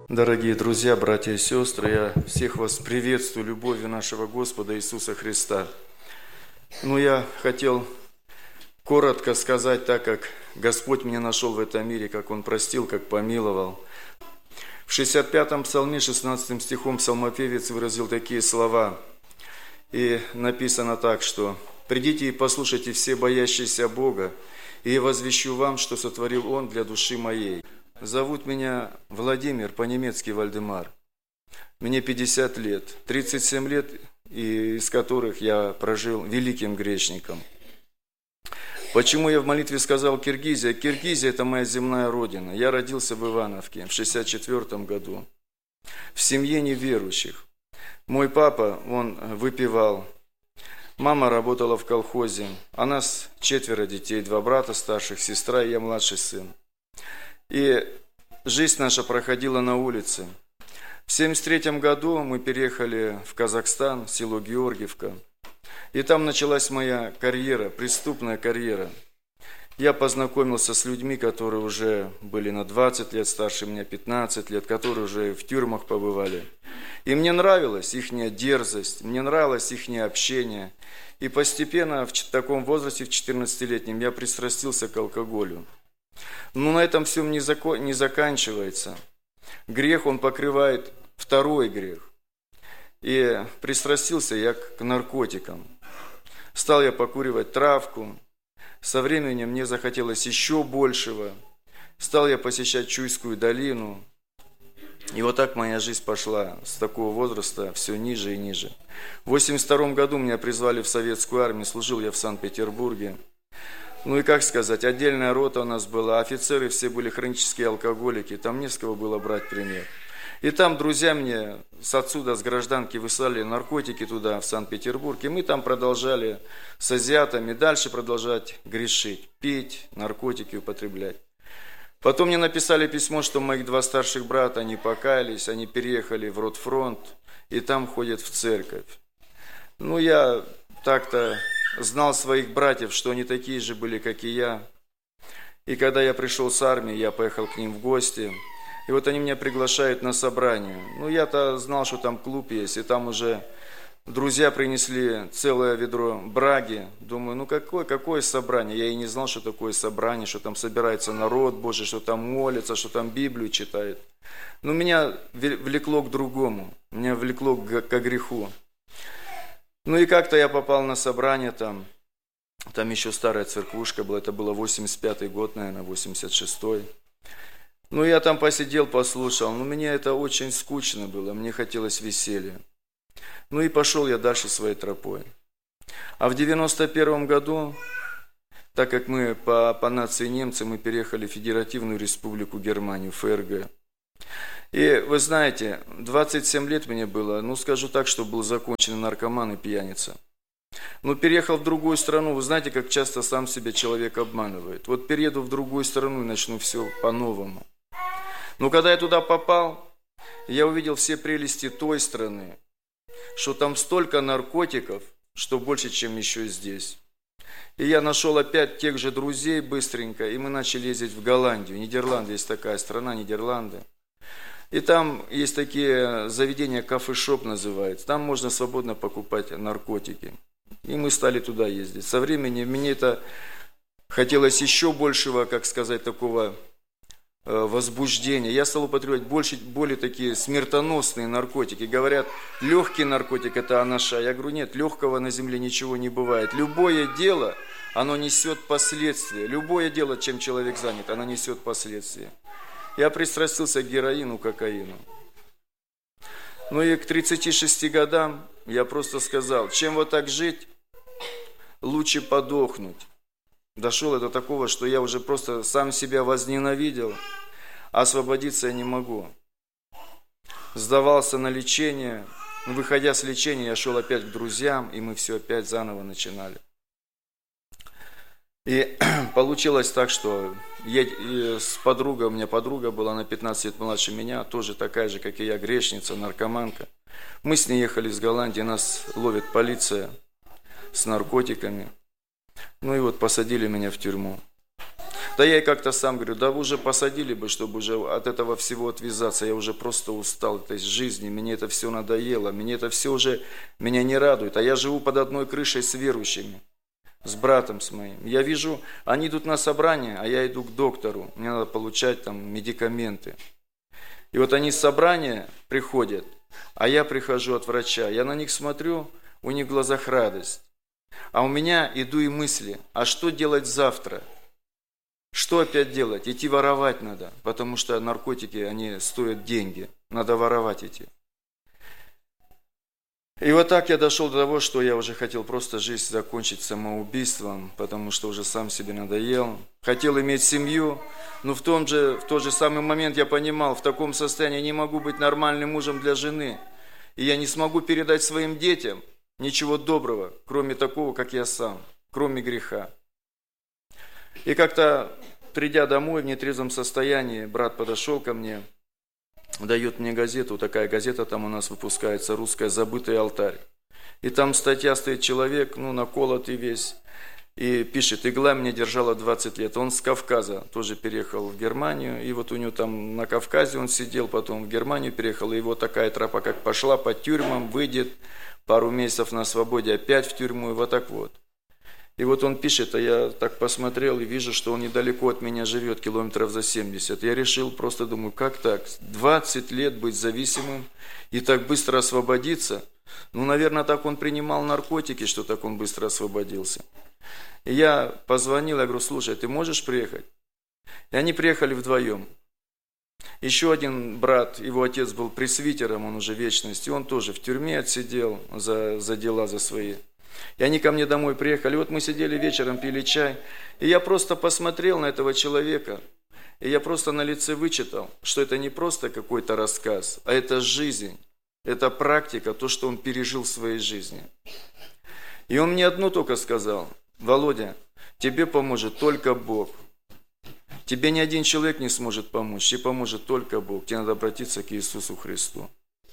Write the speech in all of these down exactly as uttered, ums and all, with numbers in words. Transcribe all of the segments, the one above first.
Дорогие друзья, братья и сестры, я всех вас приветствую любовью нашего Господа Иисуса Христа. Ну, я хотел коротко сказать, так как Господь меня нашел в этом мире, как Он простил, как помиловал. В шестьдесят пятом псалме, шестнадцатым стихом псалмопевец выразил такие слова. И написано так, что «Придите и послушайте все боящиеся Бога, и я возвещу вам, что сотворил Он для души моей». Зовут меня Владимир, по-немецки Вальдемар. Мне пятьдесят лет, тридцать семь лет, из которых я прожил великим грешником. Почему я в молитве сказал Киргизия? Киргизия – это моя земная родина. Я родился в Ивановке в шестьдесят четвёртом году, в семье неверующих. Мой папа, он выпивал. Мама работала в колхозе. А нас четверо детей, два брата старших, сестра и я младший сын. И жизнь наша проходила на улице. В семьдесят третьем году мы переехали в Казахстан, в село Георгиевка. И там началась моя карьера, преступная карьера. Я познакомился с людьми, которые уже были на двадцать лет старше меня, пятнадцать лет, которые уже в тюрьмах побывали. И мне нравилась их дерзость, мне нравилось их общение. И постепенно в таком возрасте, в четырнадцатилетнем, я пристрастился к алкоголю. Но на этом все не, закон, не заканчивается. Грех, он покрывает второй грех. И пристрастился я к наркотикам. Стал я покуривать травку. Со временем мне захотелось еще большего. Стал я посещать Чуйскую долину. И вот так моя жизнь пошла с такого возраста все ниже и ниже. В восемьдесят втором году меня призвали в советскую армию. Служил я в Санкт-Петербурге. Ну и как сказать, отдельная рота у нас была, офицеры все были хронические алкоголики, там не с кого было брать пример. И там друзья мне с отсюда, с гражданки, выслали наркотики туда, в Санкт-Петербург, и мы там продолжали с азиатами дальше продолжать грешить, пить, наркотики употреблять. Потом мне написали письмо, что моих два старших брата, они покаялись, они переехали в Ротфронт, и там ходят в церковь. Ну я так-то... знал своих братьев, что они такие же были, как и я. И когда я пришел с армии, я поехал к ним в гости. И вот они меня приглашают на собрание. Ну, я-то знал, что там клуб есть, и там уже друзья принесли целое ведро браги. Думаю, ну какое, какое собрание? Я и не знал, что такое собрание, что там собирается народ Божий, что там молится, что там Библию читает. Но меня влекло к другому, меня влекло к, к греху. Ну и как-то я попал на собрание там, там еще старая церквушка была, это было восемьдесят пятый год, наверное, восемьдесят шестой. Ну я там посидел, послушал, но мне это очень скучно было, мне хотелось веселья. Ну и пошел я дальше своей тропой. А в девяносто первом году, так как мы по, по нации немцы, мы переехали в Федеративную Республику Германию, ФРГ. И вы знаете, двадцать семь лет мне было, ну скажу так, что был законченный наркоман и пьяница. Но переехал в другую страну, вы знаете, как часто сам себя человек обманывает. Вот перееду в другую страну и начну все по-новому. Но когда я туда попал, я увидел все прелести той страны, что там столько наркотиков, что больше, чем еще здесь. И я нашел опять тех же друзей быстренько, и мы начали ездить в Голландию. Нидерланды, есть такая страна, Нидерланды. И там есть такие заведения, кафе-шоп называется. Там можно свободно покупать наркотики. И мы стали туда ездить. Со временем мне это хотелось еще большего, как сказать, такого возбуждения. Я стал употреблять больше, более такие смертоносные наркотики. Говорят, легкий наркотик – это анаша. Я говорю, нет, легкого на земле ничего не бывает. Любое дело, оно несет последствия. Любое дело, чем человек занят, оно несет последствия. Я пристрастился к героину, кокаину. Ну и к тридцати шести годам я просто сказал, чем вот так жить, лучше подохнуть. Дошел я до такого, что я уже просто сам себя возненавидел, а освободиться я не могу. Сдавался на лечение, выходя с лечения, я шел опять к друзьям, и мы все опять заново начинали. И получилось так, что я с подругой, у меня подруга была на пятнадцать лет младше меня, тоже такая же, как и я, грешница, наркоманка. Мы с ней ехали из Голландии, нас ловит полиция с наркотиками. Ну и вот посадили меня в тюрьму. Да я и как-то сам говорю, да вы уже посадили бы, чтобы уже от этого всего отвязаться. Я уже просто устал от этой жизни, мне это все надоело, мне это все уже меня не радует. А я живу под одной крышей с верующими, с братом с моим. Я вижу, они идут на собрание, а я иду к доктору. Мне надо получать там медикаменты. И вот они с собрания приходят, а я прихожу от врача. Я на них смотрю, у них в глазах радость. А у меня иду и мысли, а что делать завтра? Что опять делать? Идти воровать надо, потому что наркотики, они стоят деньги. Надо воровать идти. И вот так я дошел до того, что я уже хотел просто жизнь закончить самоубийством, потому что уже сам себе надоел. Хотел иметь семью, но в, том же, в тот же самый момент я понимал, в таком состоянии я не могу быть нормальным мужем для жены. И я не смогу передать своим детям ничего доброго, кроме такого, как я сам, кроме греха. И как-то, придя домой в нетрезвом состоянии, брат подошел ко мне, дает мне газету, такая газета там у нас выпускается, русская, «Забытый алтарь». И там статья стоит, человек, ну, наколотый весь, и пишет, игла меня держала двадцать лет. Он с Кавказа тоже переехал в Германию, и вот у него там на Кавказе он сидел, потом в Германию переехал, и его такая тропа как пошла по тюрьмам, выйдет, пару месяцев на свободе, опять в тюрьму, и вот так вот. И вот он пишет, а я так посмотрел и вижу, что он недалеко от меня живет, километров за семьдесят. Я решил, просто думаю, как так? двадцать лет быть зависимым и так быстро освободиться? Ну, наверное, так он принимал наркотики, что так он быстро освободился. И я позвонил, я говорю, слушай, ты можешь приехать? И они приехали вдвоем. Еще один брат, его отец был пресвитером, он уже вечность, и он тоже в тюрьме отсидел за, за дела, за свои. И они ко мне домой приехали, вот мы сидели вечером, пили чай, и я просто посмотрел на этого человека, и я просто на лице вычитал, что это не просто какой-то рассказ, а это жизнь, это практика, то, что он пережил в своей жизни. И он мне одно только сказал, Володя, тебе поможет только Бог. Тебе ни один человек не сможет помочь, тебе поможет только Бог, тебе надо обратиться к Иисусу Христу.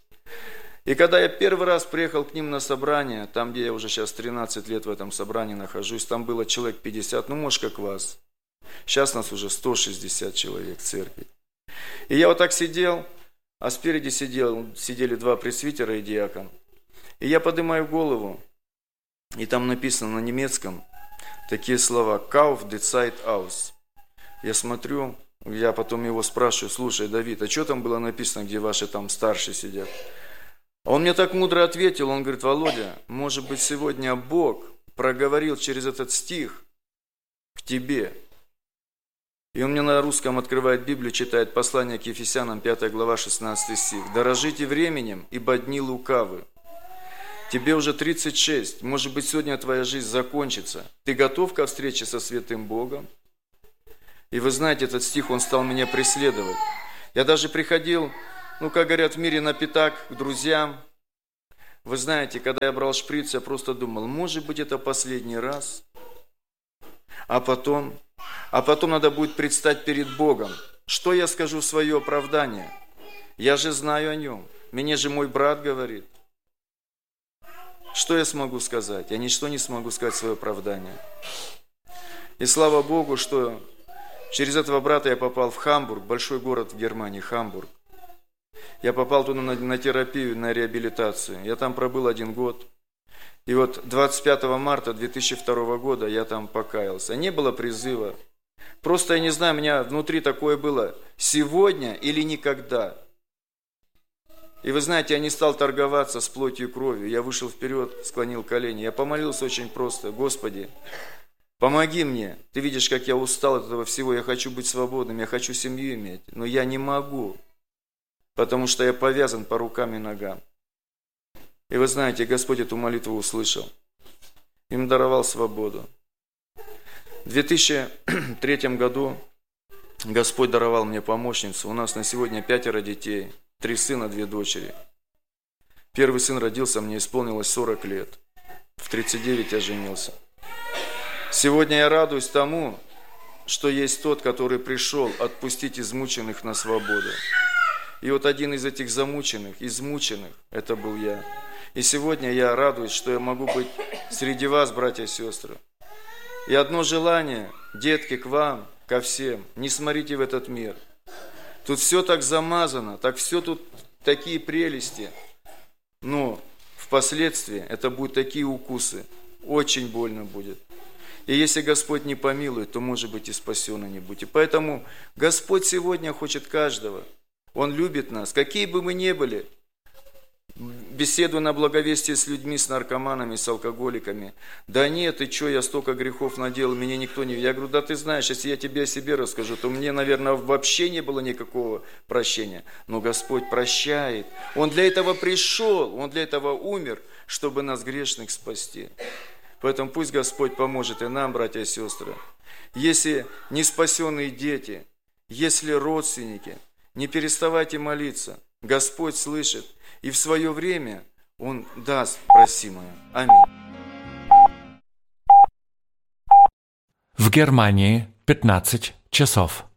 И когда я первый раз приехал к ним на собрание, там, где я уже сейчас тринадцать лет в этом собрании нахожусь, там было человек пятьдесят, ну, может, как вас. Сейчас нас уже сто шестьдесят человек в церкви. И я вот так сидел, а спереди сидел, сидели два пресвитера и диакон. И я поднимаю голову, и там написано на немецком такие слова «Kauf die Zeit aus». Я смотрю, я потом его спрашиваю, слушай, Давид, а что там было написано, где ваши там старшие сидят? Он мне так мудро ответил, он говорит, Володя, может быть, сегодня Бог проговорил через этот стих к тебе. И он мне на русском открывает Библию, читает послание к Ефесянам, пятая глава, шестнадцатый стих. «Дорожите временем, ибо дни лукавы». Тебе уже тридцать шесть, может быть, сегодня твоя жизнь закончится. Ты готов ко встрече со святым Богом? И вы знаете, этот стих, он стал меня преследовать. Я даже приходил, ну, как говорят в мире, на пятак к друзьям. Вы знаете, когда я брал шприц, я просто думал, может быть, это последний раз. А потом, а потом надо будет предстать перед Богом. Что я скажу в свое оправдание? Я же знаю о нем. Мне же мой брат говорит. Что я смогу сказать? Я ничто не смогу сказать в свое оправдание. И слава Богу, что через этого брата я попал в Хамбург, большой город в Германии, Хамбург. Я попал туда на, на терапию, на реабилитацию. Я там пробыл один год. И вот двадцать пятого марта две тысячи второго года я там покаялся. Не было призыва. Просто, я не знаю, у меня внутри такое было. Сегодня или никогда. И вы знаете, я не стал торговаться с плотью и кровью. Я вышел вперед, склонил колени. Я помолился очень просто. Господи, помоги мне. Ты видишь, как я устал от этого всего. Я хочу быть свободным, я хочу семью иметь. Но я не могу, потому что я повязан по рукам и ногам. И вы знаете, Господь эту молитву услышал. Им даровал свободу. В две тысячи третьем году Господь даровал мне помощницу. У нас на сегодня пятеро детей. Три сына, две дочери. Первый сын родился, мне исполнилось сорок лет. В тридцать девять я женился. Сегодня я радуюсь тому, что есть тот, который пришел отпустить измученных на свободу. И вот один из этих замученных, измученных, это был я. И сегодня я радуюсь, что я могу быть среди вас, братья и сестры. И одно желание, детки, к вам, к ко всем, не смотрите в этот мир. Тут все так замазано, так все тут такие прелести. Но впоследствии это будут такие укусы. Очень больно будет. И если Господь не помилует, то, может быть, и спасенны не будете. Поэтому Господь сегодня хочет каждого. Он любит нас, какие бы мы ни были. Беседую на благовестие с людьми, с наркоманами, с алкоголиками. Да нет, и что, я столько грехов наделал, меня никто не... Я говорю, да ты знаешь, если я тебе о себе расскажу, то мне, наверное, вообще не было никакого прощения. Но Господь прощает. Он для этого пришел, Он для этого умер, чтобы нас, грешных, спасти. Поэтому пусть Господь поможет и нам, братья и сестры. Если не спасенные дети, если родственники, не переставайте молиться. Господь слышит. И в свое время Он даст просимое. Аминь. В Германии пятнадцать часов.